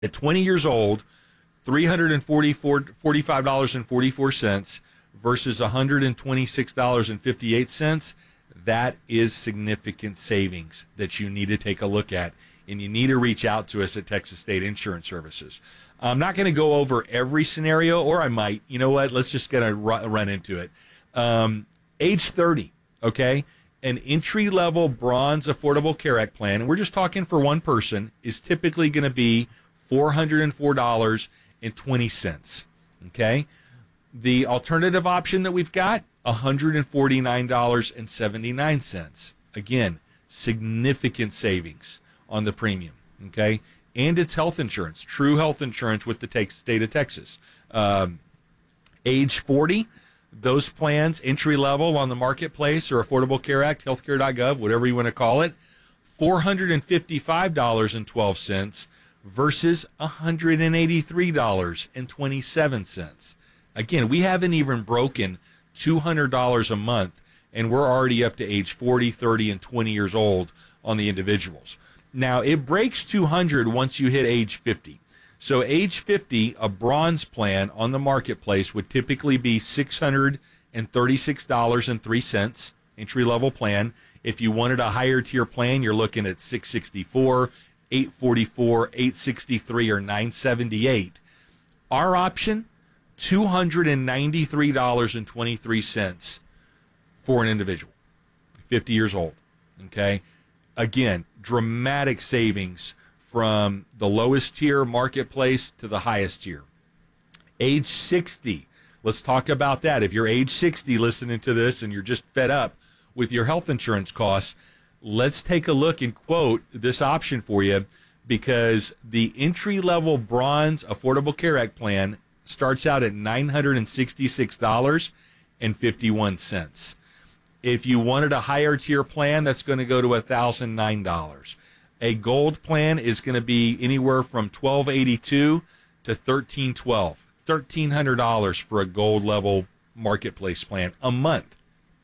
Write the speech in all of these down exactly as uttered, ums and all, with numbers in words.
At twenty years old, three hundred forty-five dollars and forty-four cents versus one hundred twenty-six dollars and fifty-eight cents. That is significant savings that you need to take a look at, and you need to reach out to us at Texas State Insurance Services. I'm not going to go over every scenario, or I might. You know what? Let's just get a run into it. Um, age thirty, okay? An entry-level bronze Affordable Care Act plan, and we're just talking for one person, is typically going to be four hundred four dollars and twenty cents, okay? The alternative option that we've got, one hundred forty-nine dollars and seventy-nine cents. Again, significant savings on the premium, okay? And it's health insurance, true health insurance with the state of Texas. Um, age forty, those plans, entry level on the marketplace or Affordable Care Act, healthcare dot gov, whatever you want to call it, four hundred fifty-five dollars and twelve cents versus one hundred eighty-three dollars and twenty-seven cents. Again, we haven't even broken two hundred dollars a month, and we're already up to age forty, thirty, and twenty years old on the individuals. Now, it breaks two hundred once you hit age fifty. So age fifty, a bronze plan on the marketplace would typically be six hundred thirty-six dollars and three cents, entry-level plan. If you wanted a higher tier plan, you're looking at six hundred sixty-four dollars, eight hundred forty-four dollars, eight hundred sixty-three dollars, or nine hundred seventy-eight dollars. Our option, two hundred ninety-three dollars and twenty-three cents for an individual, fifty years old, okay? Again, dramatic savings from the lowest tier marketplace to the highest tier. Age sixty, let's talk about that. If you're age sixty listening to this and you're just fed up with your health insurance costs, let's take a look and quote this option for you, because the entry-level bronze Affordable Care Act plan starts out at nine hundred sixty-six dollars and fifty-one cents. If you wanted a higher tier plan, that's going to go to one thousand nine dollars. A gold plan is going to be anywhere from twelve eighty-two to thirteen twelve. thirteen hundred dollars for a gold level marketplace plan a month.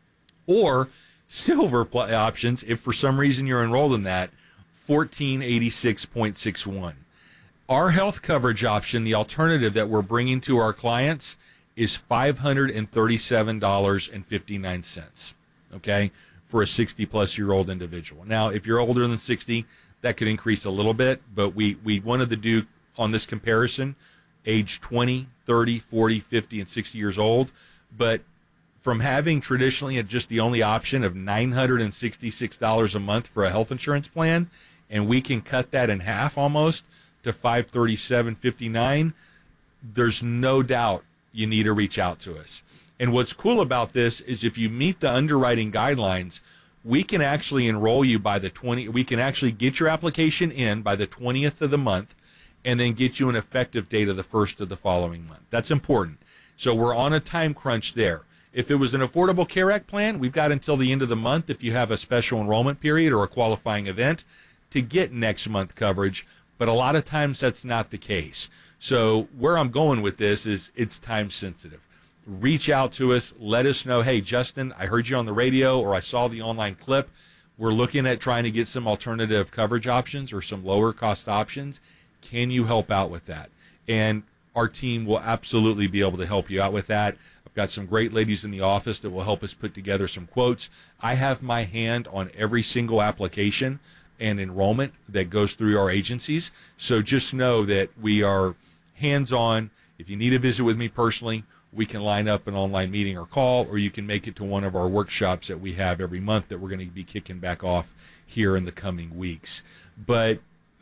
Or silver pl- options, if for some reason you're enrolled in that, fourteen eighty-six point six one. Our health coverage option, the alternative that we're bringing to our clients, is five hundred thirty-seven dollars and fifty-nine cents, okay, for a sixty-plus-year-old individual. Now, if you're older than sixty, that could increase a little bit, but we, we wanted to do, on this comparison, age twenty, thirty, forty, fifty, and sixty years old. But from having traditionally just the only option of nine hundred sixty-six dollars a month for a health insurance plan, and we can cut that in half almost to five hundred thirty-seven dollars and fifty-nine cents, there's no doubt you need to reach out to us. And what's cool about this is if you meet the underwriting guidelines, we can actually enroll you by the twentieth. We can actually get your application in by the twentieth of the month and then get you an effective date of the first of the following month. That's important. So we're on a time crunch there. If it was an Affordable Care Act plan, we've got until the end of the month, if you have a special enrollment period or a qualifying event, to get next month coverage. But a lot of times that's not the case. So where I'm going with this is it's time sensitive. Reach out to us. Let us know, hey, Justin, I heard you on the radio or I saw the online clip. We're looking at trying to get some alternative coverage options or some lower cost options. Can you help out with that? And our team will absolutely be able to help you out with that. I've got some great ladies in the office that will help us put together some quotes. I have my hand on every single application and enrollment that goes through our agencies. So just know that we are hands-on. If you need to visit with me personally, we can line up an online meeting or call, or you can make it to one of our workshops that we have every month that we're going to be kicking back off here in the coming weeks. But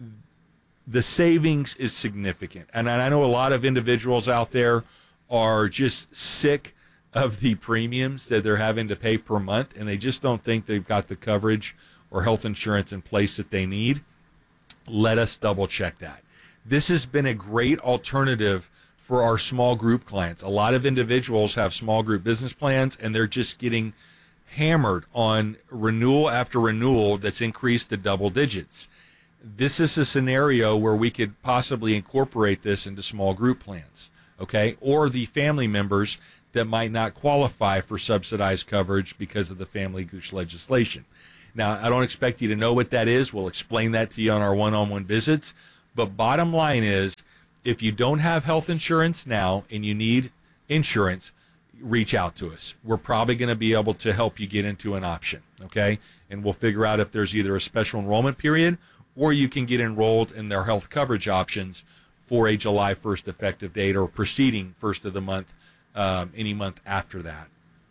the savings is significant. And I know a lot of individuals out there are just sick of the premiums that they're having to pay per month, and they just don't think they've got the coverage or health insurance in place that they need. Let us double check that. This has been a great alternative for our small group clients. A lot of individuals have small group business plans, and they're just getting hammered on renewal after renewal that's increased to double digits. This is a scenario where we could possibly incorporate this into small group plans, okay? Or the family members that might not qualify for subsidized coverage because of the family legislation. Now, I don't expect you to know what that is. We'll explain that to you on our one-on-one visits. But bottom line is, if you don't have health insurance now and you need insurance, reach out to us. We're probably going to be able to help you get into an option, okay? And we'll figure out if there's either a special enrollment period or you can get enrolled in their health coverage options for a July first effective date or preceding first of the month, um, any month after that.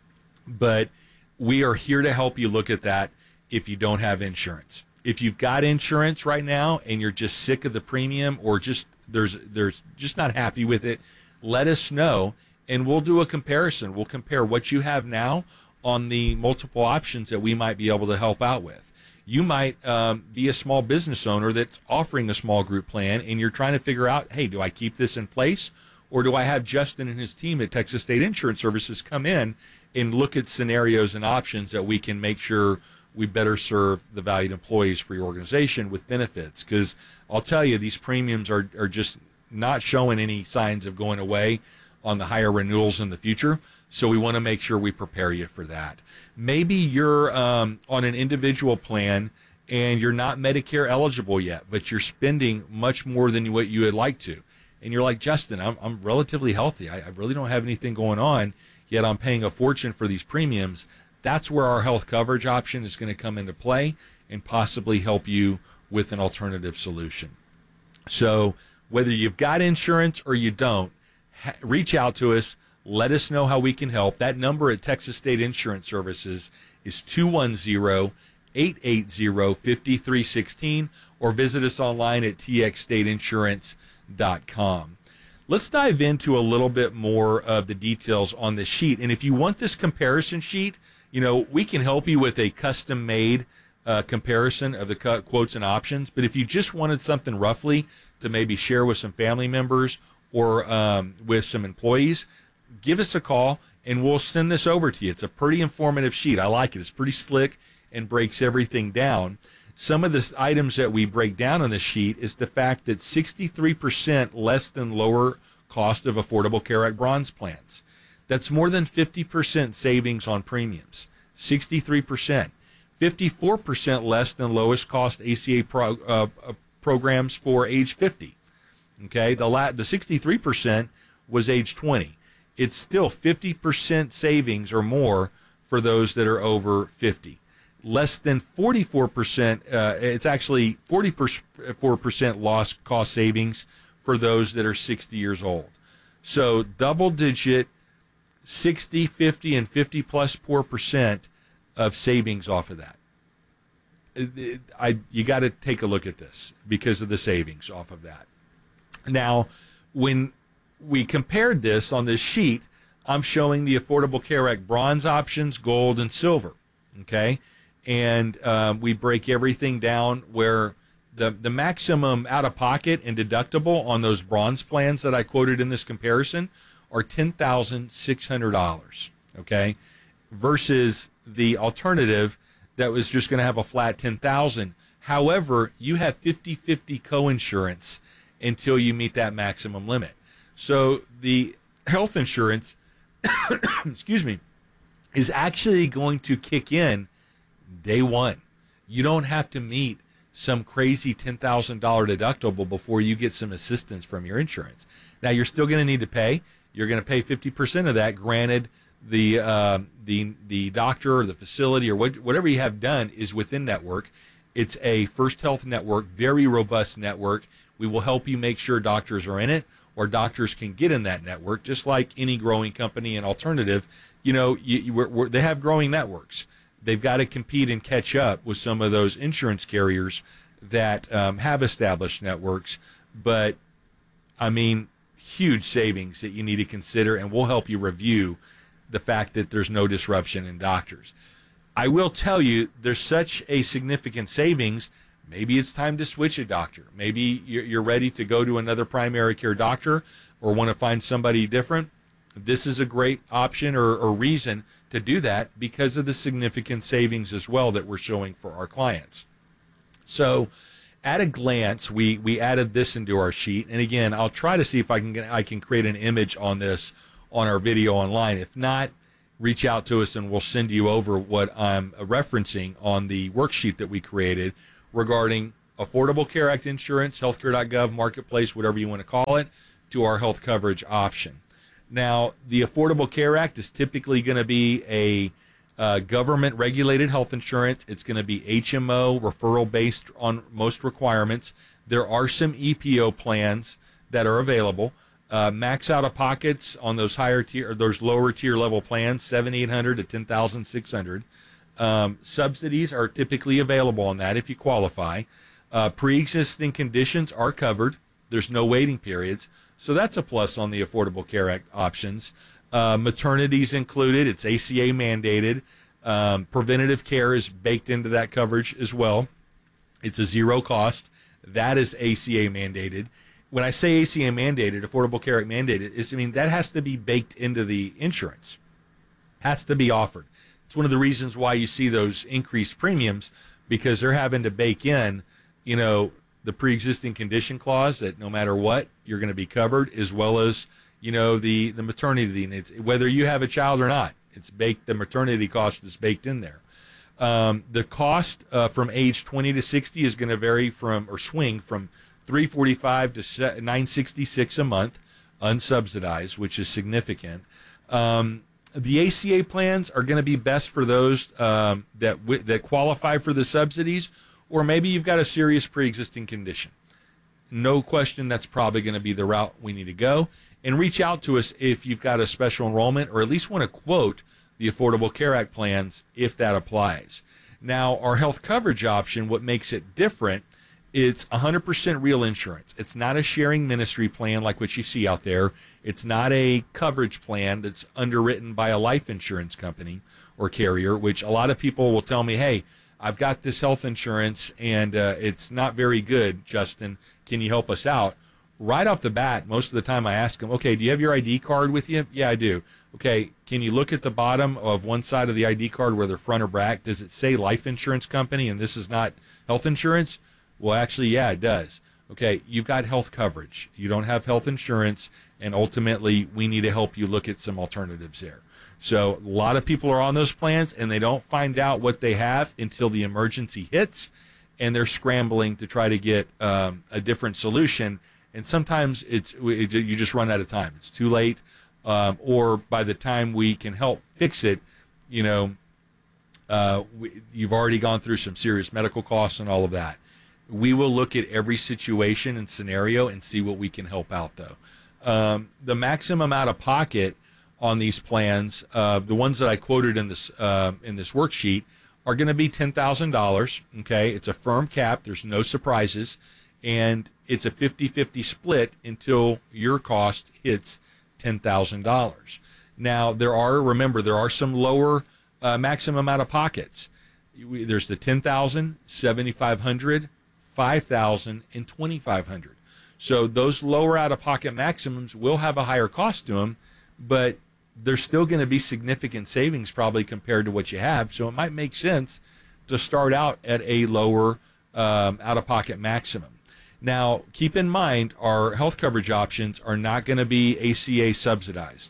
But we are here to help you look at that if you don't have insurance. If you've got insurance right now and you're just sick of the premium or just there's there's just not happy with it, let us know and we'll do a comparison. We'll compare what you have now on the multiple options that we might be able to help out with. You might um, be a small business owner that's offering a small group plan and you're trying to figure out, hey, do I keep this in place or do I have Justin and his team at Texas State Insurance Services come in and look at scenarios and options that we can make sure we better serve the valued employees for your organization with benefits? Because I'll tell you, these premiums are, are just not showing any signs of going away on the higher renewals in the future. So we want to make sure we prepare you for that. Maybe you're um, on an individual plan and you're not Medicare eligible yet, but you're spending much more than what you would like to. And you're like, Justin, I'm, I'm relatively healthy. I, I really don't have anything going on, yet I'm paying a fortune for these premiums. That's where our health coverage option is going to come into play and possibly help you with an alternative solution. So whether you've got insurance or you don't, ha- reach out to us. Let us know how we can help. That number at Texas State Insurance Services is two one zero, eight eight zero, five three one six or visit us online at t x state insurance dot com. Let's dive into a little bit more of the details on this sheet. And if you want this comparison sheet, you know, we can help you with a custom-made uh, comparison of the cu- quotes and options. But if you just wanted something roughly to maybe share with some family members or um, with some employees, give us a call and we'll send this over to you. It's a pretty informative sheet. I like it. It's pretty slick and breaks everything down. Some of the items that we break down on the sheet is the fact that sixty-three percent less than lower cost of Affordable Care Act bronze plans. That's more than fifty percent savings on premiums, sixty-three percent. fifty-four percent less than lowest cost A C A pro, uh, uh, programs for age fifty. Okay, the la- the sixty-three percent was age twenty. It's still fifty percent savings or more for those that are over fifty. Less than forty-four percent, uh, it's actually forty-four percent lost cost savings for those that are sixty years old. So double digit sixty, fifty, and fifty plus four percent of savings off of that. I, you got to take a look at this because of the savings off of that. Now, when we compared this on this sheet, I'm showing the Affordable Care Act bronze options, gold, and silver. Okay, and um, we break everything down where the the maximum out of pocket and deductible on those bronze plans that I quoted in this comparison are ten thousand six hundred dollars, okay, versus the alternative that was just going to have a flat ten thousand dollars. However, you have fifty-fifty coinsurance until you meet that maximum limit. So the health insurance, excuse me, is actually going to kick in day one. You don't have to meet some crazy ten thousand dollars deductible before you get some assistance from your insurance. Now, you're still going to need to pay. You're going to pay fifty percent of that, granted the uh, the the doctor or the facility or what, whatever you have done is within network. It's a First Health network, very robust network. We will help you make sure doctors are in it or doctors can get in that network, just like any growing company and alternative. You know, you, you, we're, we're, they have growing networks. They've got to compete and catch up with some of those insurance carriers that um, have established networks. But, I mean, huge savings that you need to consider, and we'll help you review the fact that there's no disruption in doctors. I will tell you, there's such a significant savings, maybe it's time to switch a doctor. Maybe you're ready to go to another primary care doctor or want to find somebody different. This is a great option or, or reason to do that because of the significant savings as well that we're showing for our clients. So at a glance, we, we added this into our sheet. And again, I'll try to see if I can get, I can create an image on this on our video online. If not, reach out to us and we'll send you over what I'm referencing on the worksheet that we created regarding Affordable Care Act insurance, healthcare dot gov, marketplace, whatever you want to call it, to our health coverage option. Now, the Affordable Care Act is typically going to be a uh, government-regulated health insurance. It's going to be H M O, referral-based on most requirements. There are some E P O plans that are available. Uh, max out-of-pockets on those higher tier, or those lower tier level plans, seven thousand eight hundred dollars to ten thousand six hundred dollars. Um, subsidies are typically available on that if you qualify. Uh, pre-existing conditions are covered. There's no waiting periods. So that's a plus on the Affordable Care Act options. Uh, maternity is included. It's A C A mandated. Um, preventative care is baked into that coverage as well. It's a zero cost. That is A C A mandated. When I say A C A mandated, Affordable Care Act mandated, is I mean that has to be baked into the insurance. Has to be offered. It's one of the reasons why you see those increased premiums, because they're having to bake in, you know, the pre-existing condition clause that no matter what, you're going to be covered, as well as, you know, the, the maternity needs. Whether you have a child or not, it's baked, the maternity cost is baked in there. Um, the cost uh, from age twenty to sixty is going to vary from, or swing from three hundred forty-five dollars to nine hundred sixty-six dollars a month, unsubsidized, which is significant. Um, the A C A plans are going to be best for those um, that w- that qualify for the subsidies, or maybe you've got a serious pre-existing condition. No question, that's probably going to be the route we need to go. And reach out to us if you've got a special enrollment, or at least want to quote the Affordable Care Act plans if that applies. Now, our health coverage option, what makes it different, it's one hundred percent real insurance. It's not a sharing ministry plan like what you see out there. It's not a coverage plan that's underwritten by a life insurance company or carrier, which a lot of people will tell me, hey, I've got this health insurance and uh, it's not very good, Justin. Can you help us out? Right off the bat, most of the time I ask them, okay, do you have your I D card with you? Yeah, I do. Okay, can you look at the bottom of one side of the I D card, whether front or back? Does it say life insurance company and this is not health insurance? Well, actually, yeah, it does. Okay, you've got health coverage. You don't have health insurance, and ultimately we need to help you look at some alternatives there. So a lot of people are on those plans, and they don't find out what they have until the emergency hits, and they're scrambling to try to get um, a different solution. And sometimes it's it, you just run out of time. It's too late, um, or by the time we can help fix it, you know, uh, we, you've already gone through some serious medical costs and all of that. We will look at every situation and scenario and see what we can help out, though. Um, the maximum out of pocket on these plans, uh, the ones that I quoted in this uh, in this worksheet, are going to be ten thousand dollars. Okay, it's a firm cap. There's no surprises, and it's a fifty-fifty split until your cost hits ten thousand dollars. Now, there are, remember, there are some lower uh, maximum out of pockets. There's the ten thousand dollars, seventy-five hundred dollars, five thousand dollars, and twenty-five hundred dollars. So those lower out-of-pocket maximums will have a higher cost to them, but there's still going to be significant savings probably compared to what you have. So it might make sense to start out at a lower um, out-of-pocket maximum. Now, keep in mind, our health coverage options are not going to be A C A subsidized.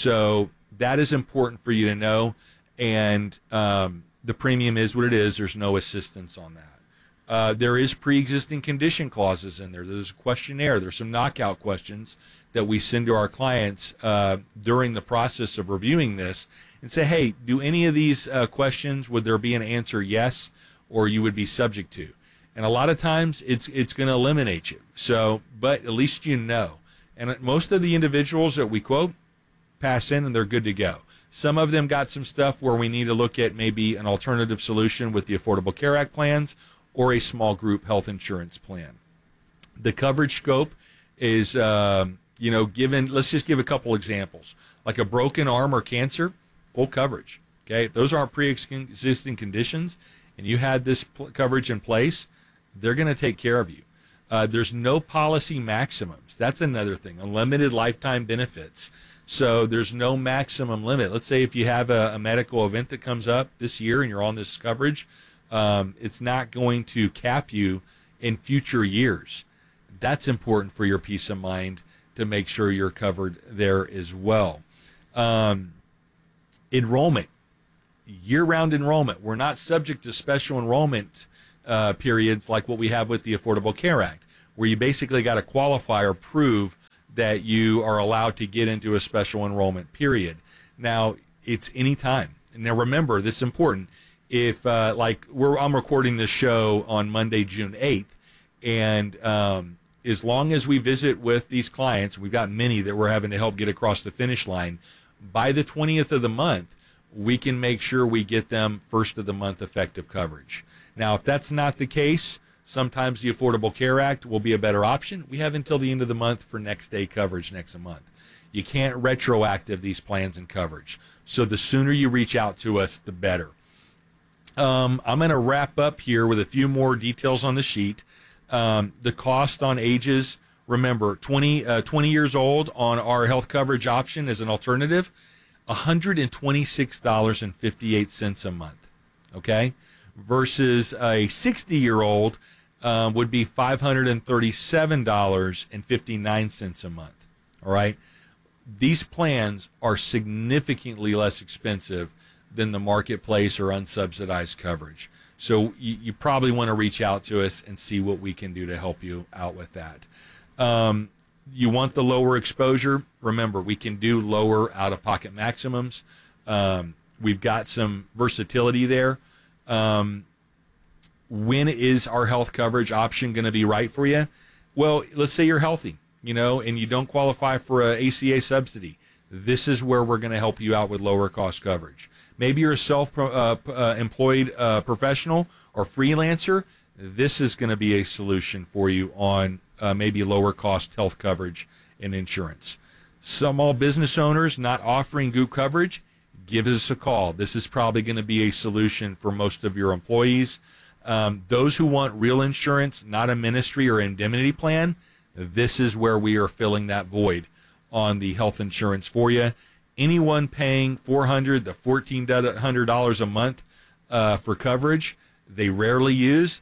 So that is important for you to know. And um, the premium is what it is. There's no assistance on that. Uh, there is pre-existing condition clauses in there. There's a questionnaire. There's some knockout questions that we send to our clients uh, during the process of reviewing this and say, hey, do any of these uh, questions, would there be an answer yes, or you would be subject to? And a lot of times it's it's going to eliminate you. So, but at least you know. And most of the individuals that we quote pass in and they're good to go. Some of them got some stuff where we need to look at maybe an alternative solution with the Affordable Care Act plans, or a small group health insurance plan. The coverage scope is, um, you know, given, let's just give a couple examples. Like a broken arm or cancer, full coverage. Okay, if those aren't pre-existing conditions and you had this pl- coverage in place, they're going to take care of you. Uh, there's no policy maximums. That's another thing. Unlimited lifetime benefits. So there's no maximum limit. Let's say if you have a, a medical event that comes up this year and you're on this coverage, Um, it's not going to cap you in future years. That's important for your peace of mind to make sure you're covered there as well. Um, enrollment, year-round enrollment. We're not subject to special enrollment uh, periods like what we have with the Affordable Care Act, where you basically got to qualify or prove that you are allowed to get into a special enrollment period. Now, it's any time. Now, remember, this is important. If, uh, like, we're, I'm recording this show on Monday, June eighth, and um, as long as we visit with these clients, we've got many that we're having to help get across the finish line, by the twentieth of the month, we can make sure we get them first of the month effective coverage. Now, if that's not the case, sometimes the Affordable Care Act will be a better option. We have until the end of the month for next day coverage next month. You can't retroactive these plans and coverage. So the sooner you reach out to us, the better. Um, I'm going to wrap up here with a few more details on the sheet. Um, the cost on ages, remember, twenty, uh, twenty years old on our health coverage option as an alternative, one hundred twenty-six dollars and fifty-eight cents a month, okay? Versus a sixty-year-old uh, would be five hundred thirty-seven dollars and fifty-nine cents a month, all right? These plans are significantly less expensive than the marketplace or unsubsidized coverage. So you, you probably want to reach out to us and see what we can do to help you out with that. Um, you want the lower exposure? Remember, we can do lower out-of-pocket maximums. Um, we've got some versatility there. Um, when is our health coverage option going to be right for you? Well, let's say you're healthy, you know, and you don't qualify for a A C A subsidy. This is where we're going to help you out with lower cost coverage. Maybe you're a self-employed uh, uh, professional or freelancer. This is going to be a solution for you on uh, maybe lower cost health coverage and insurance. Small business owners not offering group coverage, give us a call. This is probably going to be a solution for most of your employees. Um, those who want real insurance, not a ministry or indemnity plan, this is where we are filling that void on the health insurance for you. Anyone paying four hundred dollars to fourteen hundred dollars a month uh, for coverage, they rarely use.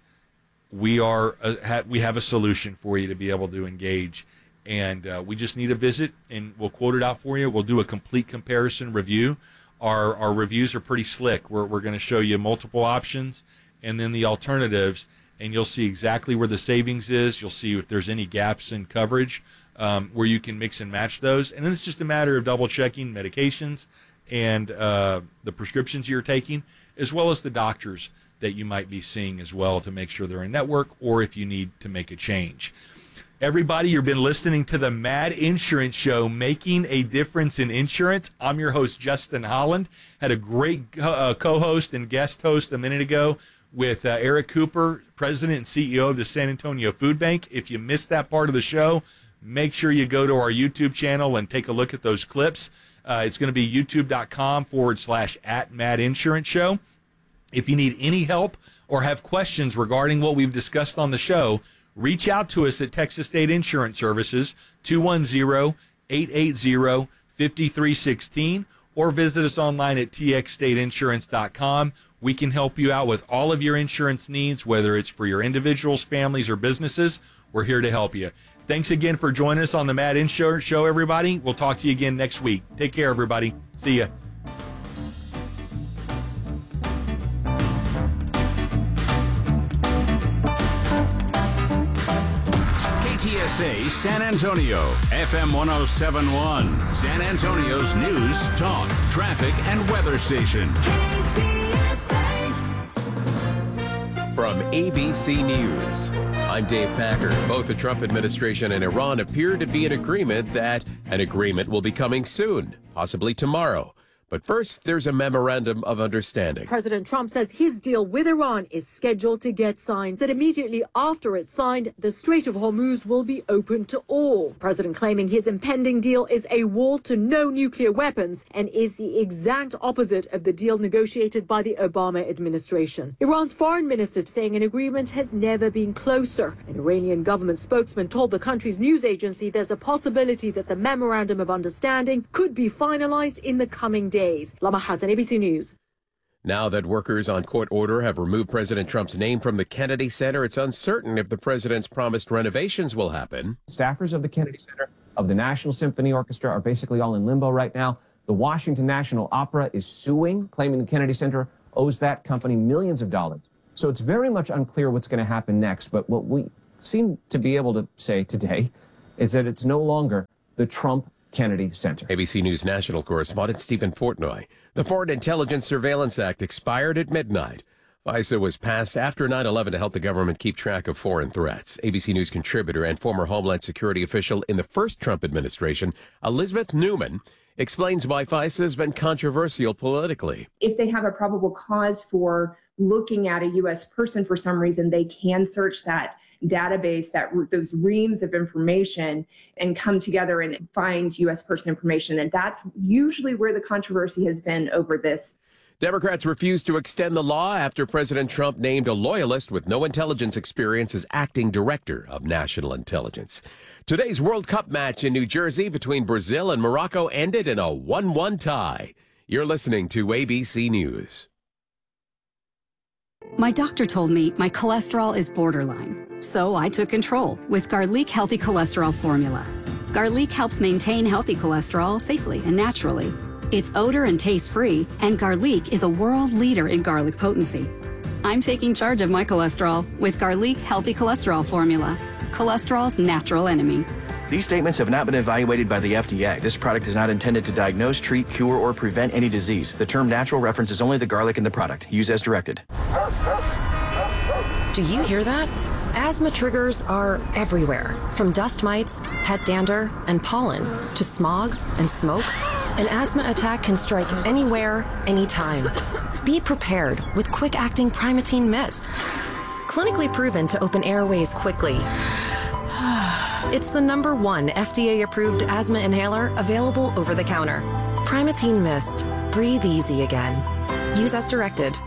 We are uh, ha- we have a solution for you to be able to engage, and uh, we just need a visit, and we'll quote it out for you. We'll do a complete comparison review. Our our reviews are pretty slick. We're we're going to show you multiple options and then the alternatives, and you'll see exactly where the savings is. You'll see if there's any gaps in coverage. Um, where you can mix and match those. And then it's just a matter of double checking medications and uh, the prescriptions you're taking, as well as the doctors that you might be seeing as well to make sure they're in network or if you need to make a change. Everybody, you've been listening to the Mad Insurance Show, Making a Difference in Insurance. I'm your host, Justin Holland. Had a great uh, co-host and guest host a minute ago with uh, Eric Cooper, President and C E O of the San Antonio Food Bank. If you missed that part of the show, make sure you go to our YouTube channel and take a look at those clips. Uh, it's going to be youtube.com forward slash at Mad Insurance Show. If you need any help or have questions regarding what we've discussed on the show, reach out to us at Texas State Insurance Services, two one zero, eight eight zero, five three one six, or visit us online at t x state insurance dot com. We can help you out with all of your insurance needs, whether it's for your individuals, families, or businesses. We're here to help you. Thanks again for joining us on the Mad Insurance Show, everybody. We'll talk to you again next week. Take care, everybody. See ya. K T S A San Antonio, F M one oh seven point one, San Antonio's news, talk, traffic, and weather station. K T S A. From A B C News, I'm Dave Packer. Both the Trump administration and Iran appear to be in agreement that an agreement will be coming soon, possibly tomorrow. But first, there's a memorandum of understanding. President Trump says his deal with Iran is scheduled to get signed, that immediately after it's signed, the Strait of Hormuz will be open to all. President claiming his impending deal is a wall to no nuclear weapons and is the exact opposite of the deal negotiated by the Obama administration. Iran's foreign minister saying an agreement has never been closer. An Iranian government spokesman told the country's news agency there's a possibility that the memorandum of understanding could be finalized in the coming days. Days. Lama Hassan, A B C News. Now that workers on court order have removed President Trump's name from the Kennedy Center, it's uncertain if the president's promised renovations will happen. Staffers of the Kennedy Center, of the National Symphony Orchestra, are basically all in limbo right now. The Washington National Opera is suing, claiming the Kennedy Center owes that company millions of dollars. So it's very much unclear what's going to happen next. But what we seem to be able to say today is that it's no longer the Trump Kennedy Center. A B C News national correspondent Stephen Portnoy. The Foreign Intelligence Surveillance Act expired at midnight. FISA was passed after nine eleven to help the government keep track of foreign threats. A B C News contributor and former Homeland Security official in the first Trump administration, Elizabeth Newman, explains why FISA has been controversial politically. If they have a probable cause for looking at a U S person for some reason, they can search that database, that those reams of information, and come together and find U S person information. And that's usually where the controversy has been over this. Democrats refused to extend the law after President Trump named a loyalist with no intelligence experience as acting director of national intelligence. Today's World Cup match in New Jersey between Brazil and Morocco ended in a one one tie. You're listening to A B C News. My doctor told me my cholesterol is borderline, so I took control with Garlic Healthy Cholesterol Formula. Garlic helps maintain healthy cholesterol safely and naturally. It's odor and taste-free, and Garlic is a world leader in garlic potency. I'm taking charge of my cholesterol with Garlic Healthy Cholesterol Formula, cholesterol's natural enemy. These statements have not been evaluated by the F D A. This product is not intended to diagnose, treat, cure, or prevent any disease. The term natural references only the garlic in the product. Use as directed. Do you hear that? Asthma triggers are everywhere, from dust mites, pet dander, and pollen, to smog and smoke. An asthma attack can strike anywhere, anytime. Be prepared with quick-acting Primatene Mist. Clinically proven to open airways quickly. It's the number one F D A-approved asthma inhaler available over the counter. Primatene Mist. Breathe easy again. Use as directed.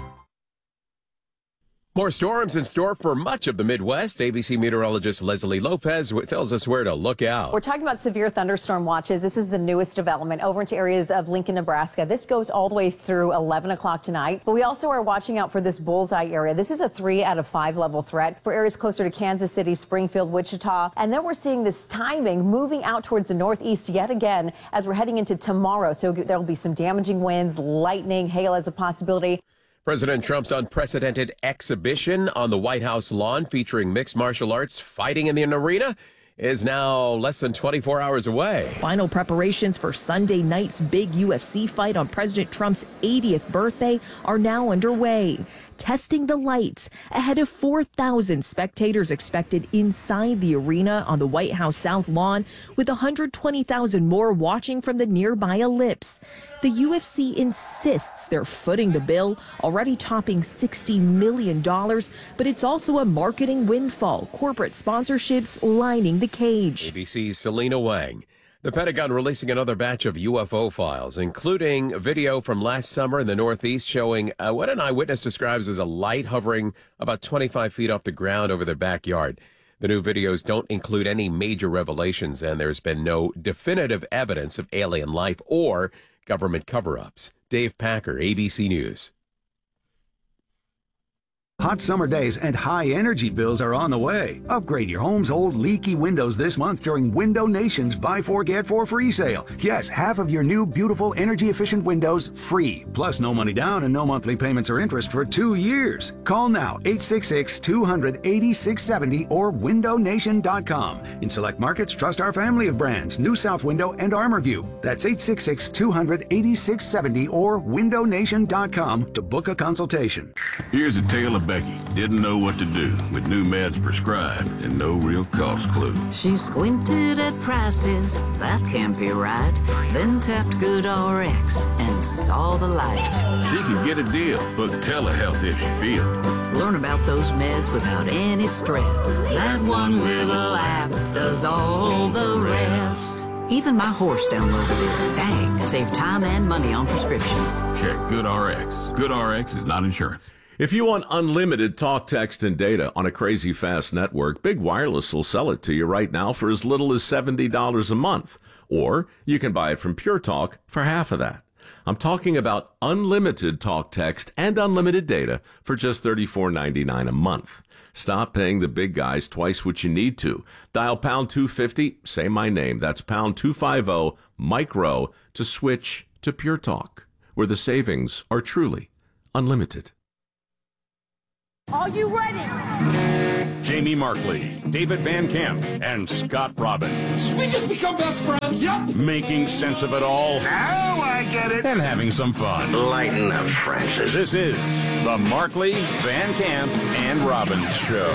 More storms in store for much of the Midwest. A B C meteorologist Leslie Lopez tells us where to look out. We're talking about severe thunderstorm watches. This is the newest development over into areas of Lincoln, Nebraska. This goes all the way through eleven o'clock tonight. But we also are watching out for this bullseye area. This is a three out of five level threat for areas closer to Kansas City, Springfield, Wichita. And then we're seeing this timing moving out towards the northeast yet again as we're heading into tomorrow. So there'll be some damaging winds, lightning, hail as a possibility. President Trump's unprecedented exhibition on the White House lawn featuring mixed martial arts fighting in an arena is now less than twenty-four hours away. Final preparations for Sunday night's big U F C fight on President Trump's eightieth birthday are now underway. Testing the lights ahead of four thousand spectators expected inside the arena on the White House South Lawn, with one hundred twenty thousand more watching from the nearby ellipse. The U F C insists they're footing the bill, already topping sixty million dollars, but it's also a marketing windfall, corporate sponsorships lining the cage. A B C's Selena Wang. The Pentagon releasing another batch of U F O files, including video from last summer in the Northeast showing uh, what an eyewitness describes as a light hovering about twenty-five feet off the ground over their backyard. The new videos don't include any major revelations, and there's been no definitive evidence of alien life or government cover-ups. Dave Packer, A B C News. Hot summer days and high energy bills are on the way. Upgrade your home's old leaky windows this month during Window Nation's Buy Four Get Four free sale. Yes, half of your new beautiful energy efficient windows free. Plus no money down and no monthly payments or interest for two years. Call now eight six six, two hundred, eighty-six seventy or window nation dot com. In select markets, trust our family of brands, New South Window and ArmorView. That's eight six six, two hundred, eighty-six seventy or window nation dot com to book a consultation. Here's a tale of Becky. Didn't know what to do with new meds prescribed and no real cost clue. She squinted at prices, that can't be right. Then tapped GoodRx and saw the light. She could get a deal, book telehealth if she feels. Learn about those meds without any stress. That one little app does all the rest. Even my horse downloaded it. Dang, save time and money on prescriptions. Check GoodRx. GoodRx is not insurance. If you want unlimited talk, text, and data on a crazy fast network, Big Wireless will sell it to you right now for as little as seventy dollars a month. Or you can buy it from Pure Talk for half of that. I'm talking about unlimited talk, text, and unlimited data for just thirty-four ninety-nine a month. Stop paying the big guys twice what you need to. Dial pound two fifty, say my name. That's pound two fifty, micro, to switch to Pure Talk, where the savings are truly unlimited. Are you ready? Jamie Markley, David Van Camp, and Scott Robbins. We just become best friends. Yep. Making sense of it all. Now I get it. And having some fun. Lighten up, Francis. This is the Markley, Van Camp, and Robbins Show.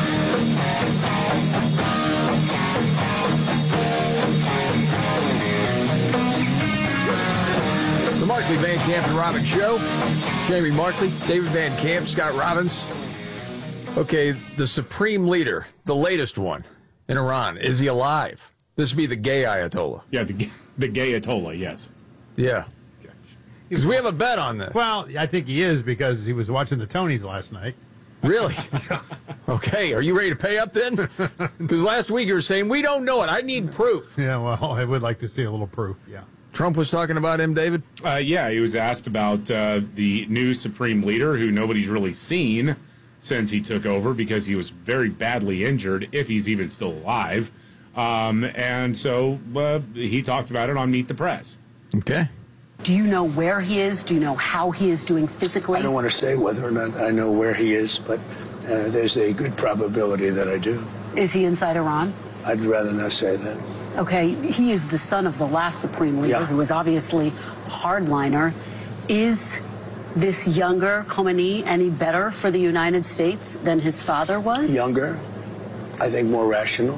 The Markley, Van Camp, and Robbins Show. Jamie Markley, David Van Camp, Scott Robbins. Okay, the supreme leader, the latest one in Iran, is he alive? This would be the gay Ayatollah. Yeah, the, the gay Ayatollah, yes. Yeah. Because we have a bet on this. Well, I think he is because he was watching the Tonys last night. Really? Okay, are you ready to pay up then? Because last week you were saying, we don't know it. I need proof. Yeah, well, I would like to see a little proof, yeah. Trump was talking about him, David? Uh, yeah, he was asked about uh, the new supreme leader, who nobody's really seen since he took over because he was very badly injured, if he's even still alive. Um, and so uh, he talked about it on Meet the Press. Okay. Do you know where he is? Do you know how he is doing physically? I don't want to say whether or not I know where he is, but uh, there's a good probability that I do. Is he inside Iran? I'd rather not say that. Okay, he is the son of the last supreme leader, Yeah. who was obviously a hardliner. Is this younger Khomeini any better for the United States than his father was? Younger, I think more rational,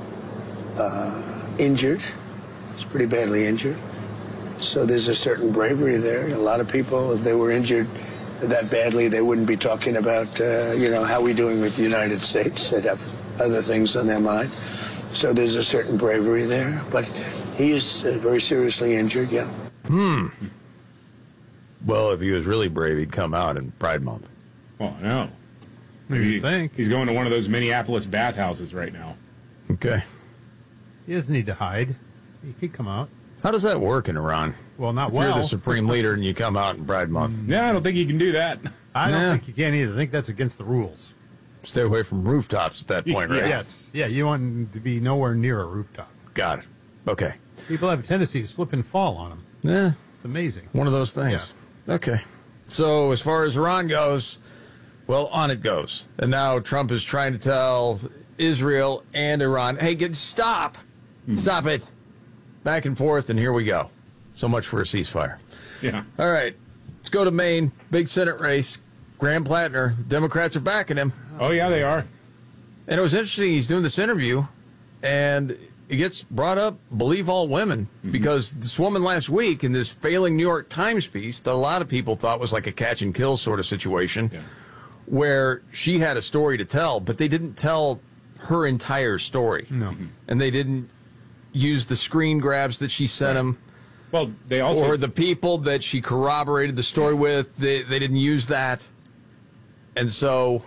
uh, injured. He's pretty badly injured. So there's a certain bravery there. A lot of people, if they were injured that badly, they wouldn't be talking about, uh, you know, how we doing with the United States. They'd have other things on their mind. So there's a certain bravery there. But he is uh, very seriously injured, yeah. Hmm. Well, if he was really brave, he'd come out in Pride Month. Oh, no. Maybe you think. He's going to one of those Minneapolis bathhouses right now. Okay. He doesn't need to hide. He could come out. How does that work in Iran? Well, not if well. you're the supreme leader and you come out in Pride Month. Yeah, I don't think you can do that. I don't Yeah. think you can either. I think that's against the rules. Stay away from rooftops at that point, right? Yes. Yeah, you want to be nowhere near a rooftop. Got it. Okay. People have a tendency to slip and fall on them. Yeah. It's amazing. One of those things. Okay. So as far as Iran goes, well, on it goes. And now Trump is trying to tell Israel and Iran, hey, get stop. Stop it. Back and forth, and here we go. So much for a ceasefire. Yeah. All right. Let's go to Maine. Big Senate race. Graham Plattner. Democrats are backing him. Oh, yeah, they are. And it was interesting. He's doing this interview, and it gets brought up, believe all women, Mm-hmm. because this woman last week in this failing New York Times piece that a lot of people thought was like a catch and kill sort of situation, Yeah. where she had a story to tell, but they didn't tell her entire story. No. And they didn't use the screen grabs that she sent him. Well, they also... Or the people that she corroborated the story with, they, they didn't use that. And so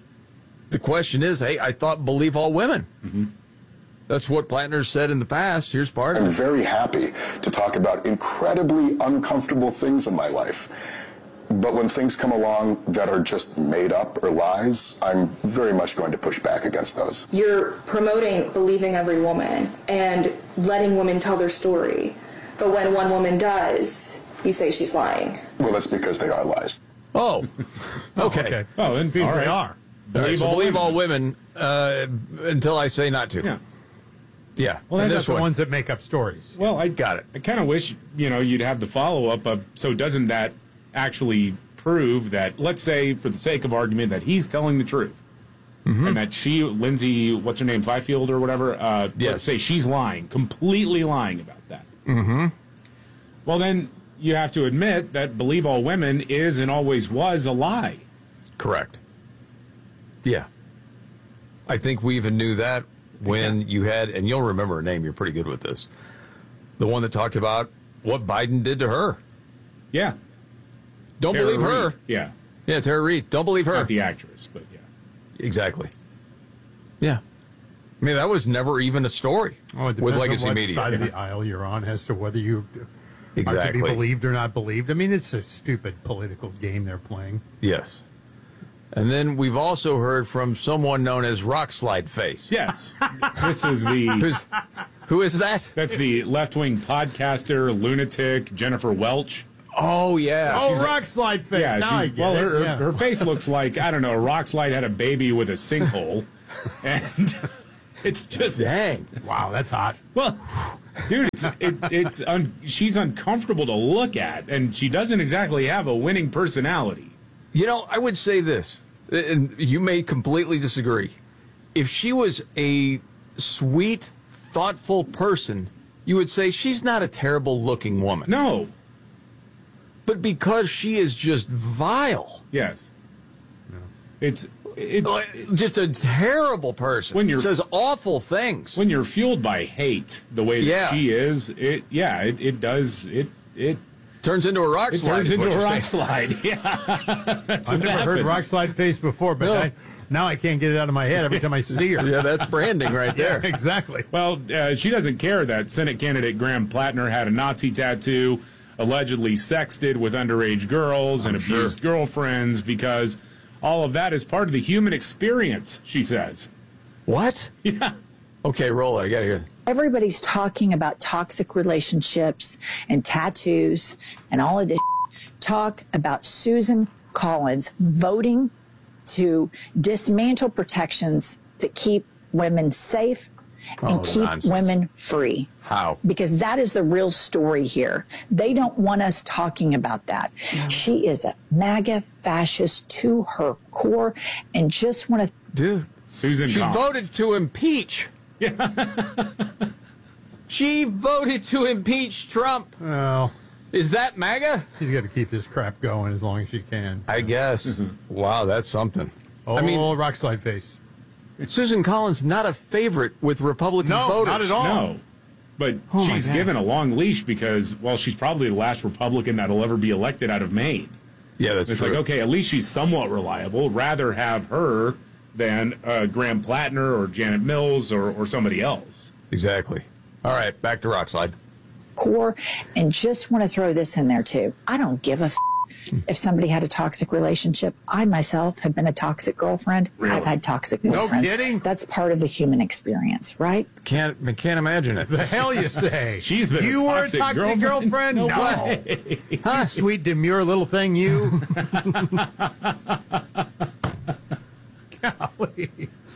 the question is, hey, I thought believe all women. Mm-hmm. That's what Plattner said in the past. Here's part of I'm it. very happy to talk about incredibly uncomfortable things in my life. But when things come along that are just made up or lies, I'm very much going to push back against those. You're promoting believing every woman and letting women tell their story. But when one woman does, you say she's lying. Well, that's because they are lies. Oh, okay. okay. Oh, then people All right. they are. All right, Believe so all believe women. all women uh, until I say not to. Yeah. Yeah. Well, And that's this the one. ones that make up stories. Well, I Got it. I kind of wish, you know, you'd have the follow-up of, so doesn't that actually prove that, let's say, for the sake of argument, that he's telling the truth? Mm-hmm. And that she, Lindsay, what's her name, Fifield or whatever, uh, Yes. let's say she's lying, completely lying about that. Mm-hmm. Well, then you have to admit that believe all women is and always was a lie. Correct. Yeah. I think we even knew that when you had, and you'll remember her name, you're pretty good with this, the one that talked about what Biden did to her. Yeah. Don't Tara believe Reid. her. Yeah. Yeah, Tara Reid. Don't believe her. Not the actress, but yeah. Exactly. Yeah. I mean, that was never even a story Oh, it with depends legacy on what media. side of the aisle you're on as to whether you are to Exactly. be believed or not believed. I mean, it's a stupid political game they're playing. Yes. And then we've also heard from someone known as Rock Slide Face. Yes. This is the... Who's, who is that? That's the left-wing podcaster, lunatic, Jennifer Welch. Oh, yeah. Oh, She's rock slide face. Yeah, now I she's, get well, it. her, yeah. her face looks like, I don't know, a rock slide had a baby with a sinkhole. And it's just. Dang. Wow, that's hot. Well, dude, it's, it, it's un, she's uncomfortable to look at, and she doesn't exactly have a winning personality. You know, I would say this, and you may completely disagree. If she was a sweet, thoughtful person, you would say she's not a terrible-looking woman. No. But because she is just vile. Yes. It's, it's just a terrible person. When you're says awful things. When you're fueled by hate, the way that Yeah. she is, it yeah, it, it does it it turns into a rock it slide. turns is into what a you're rock saying. slide. Yeah, That's I've what never heard happens. rock slide face before, but No. I, now I can't get it out of my head every time I see her. Yeah, that's branding right there. Yeah, exactly. Well, uh, she doesn't care that Senate candidate Graham Plattner had a Nazi tattoo, allegedly sexted with underage girls and I'm sure. abused girlfriends, because all of that is part of the human experience, she says. What? Yeah. Okay, roll it. I got to hear. Everybody's talking about toxic relationships and tattoos and all of this. Talk about Susan Collins voting to dismantle protections that keep women safe and Oh, keep nonsense. women free. How? Because that is the real story here. They don't want us talking about that. She is a MAGA fascist to her core and just want to. Dude, Susan she Collins. voted to impeach. She voted to impeach Trump. Well, is that MAGA? She's got to keep this crap going as long as she can. I guess. Wow, that's something. Oh, I mean, rock slide face. Susan Collins not a favorite with Republican No, voters. not at all. No. But Oh, my she's God. given a long leash because, well, she's probably the last Republican that'll ever be elected out of Maine. Yeah, that's It's true. like, okay, at least she's somewhat reliable. Rather have her than uh, Graham Plattner or Janet Mills or, or somebody else. Exactly. All right, back to Rockslide. Core and just want to throw this in there too. I don't give a f- if somebody had a toxic relationship. I myself have been a toxic girlfriend. Really? I've had toxic No girlfriends. kidding? That's part of the human experience, right? Can't I can't imagine it. The hell you say? She's been you a were toxic a toxic girlfriend? girlfriend? No No. way. You sweet, demure little thing, you. Golly.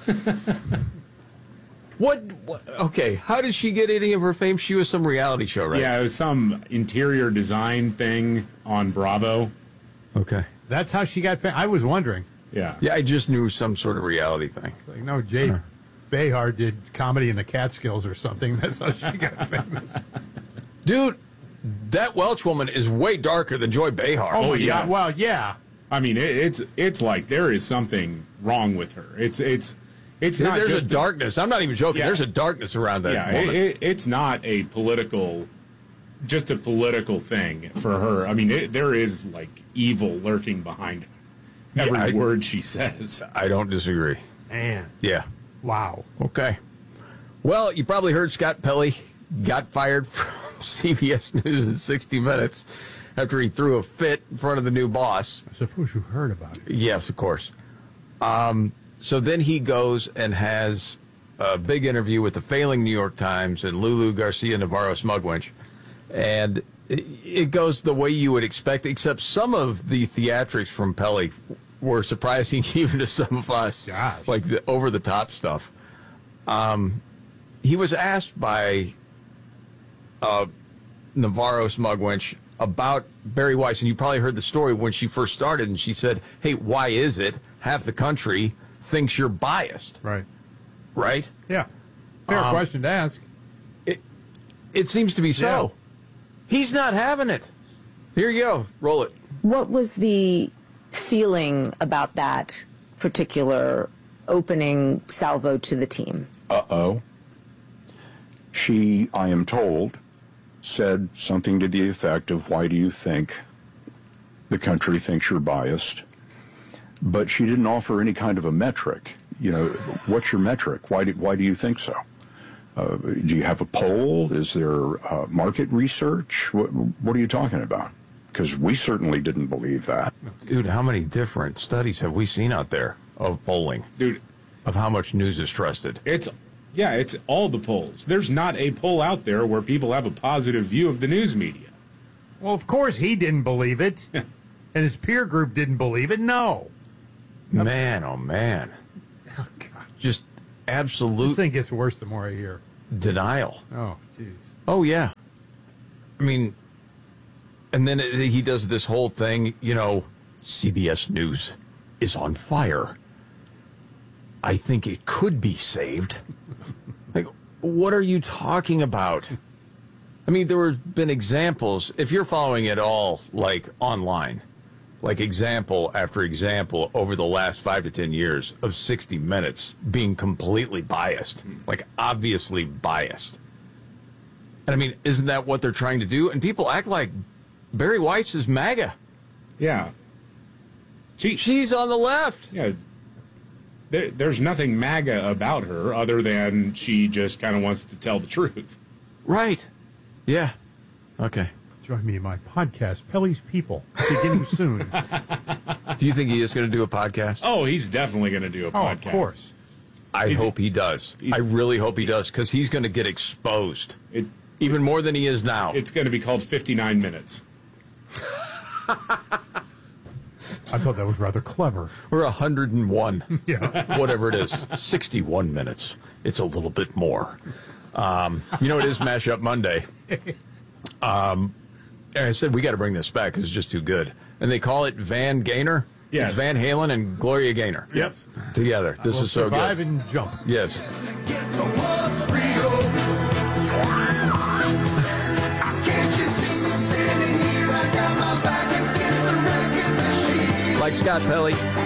What, what? Okay, how did she get any of her fame? She was some reality show, right? Yeah, it was some interior design thing on Bravo. Okay. That's how she got famous. I was wondering. Yeah. Yeah, I just knew some sort of reality thing. It's like, no, Jay Behar did comedy in the Catskills or something. That's how she got famous. Dude, that Welch woman is way darker than Joy Behar. Oh, my yes. God. Well, yeah. I mean, it, it's it's like there is something wrong with her. It's it's it's not There's just a darkness. I'm not even joking. Yeah. There's a darkness around that yeah, it, woman. it, it's not a political, just a political thing for her. I mean, it, there is like evil lurking behind every Yeah, I- word she says. I don't disagree. Man. Yeah. Wow. Okay. Well, you probably heard Scott Pelley got fired from C B S News in sixty minutes after he threw a fit in front of the new boss. I suppose you heard about it. Yes, of course. Um, so then he goes and has a big interview with the failing New York Times and Lulu Garcia Navarro Smugwinch. And it, it goes the way you would expect, except some of the theatrics from Pelley were surprising even to some of us, Gosh. like the over-the-top stuff. Um, he was asked by uh, Navarro Smugwinch about Barry Weiss, and you probably heard the story when she first started, and she said, hey, why is it half the country thinks you're biased? Right. Right? Yeah. Fair Um, question to ask. It, it seems to be so. He's not having it. Here you go. Roll it. What was the feeling about that particular opening salvo to the team? Uh-oh. She, I am told, said something to the effect of, why do you think the country thinks you're biased? But she didn't offer any kind of a metric. You know, what's your metric? Why do, why do you think so? Uh, do you have a poll? Is there uh, market research? What, what are you talking about? Because we certainly didn't believe that. Dude, how many different studies have we seen out there of polling? Dude, of how much news is trusted? It's yeah, it's all the polls. There's not a poll out there where people have a positive view of the news media Well, of course he didn't believe it, and his peer group didn't believe it. No. Man, oh man. Oh, God. Just absolute This thing gets worse the more I hear. denial. Oh, jeez. Oh, yeah. I mean, and then it, he does this whole thing, you know, C B S News is on fire. I think it could be saved. Like, what are you talking about? I mean, there have been examples, if you're following it all, like, online, like example after example over the last five to ten years of sixty minutes being completely biased, like, obviously biased. And, I mean, isn't that what they're trying to do? And people act like Barry Weiss is MAGA. Yeah. She, She's on the left. Yeah. There, there's nothing MAGA about her other than she just kind of wants to tell the truth. Right. Yeah. Okay. Join me in my podcast, Pelly's People, beginning soon. Do you think he is going to do a podcast? Oh, he's definitely going to do a Oh, podcast. of course. I He's- hope he does. I really hope he does, because he's going to get exposed. It, even more than he is now. It's going to be called fifty-nine minutes. I thought that was rather clever. We're one hundred and one. Yeah. Whatever it is. sixty-one minutes. It's a little bit more. Um, you know, it is Mashup Monday. Um, and I said, we got to bring this back because it's just too good. And they call it Van Gaynor. Yes. It's Van Halen and Gloria Gaynor. Yes. Together. This We'll is so good. survive and jump. Yes. Like Scott Pelley.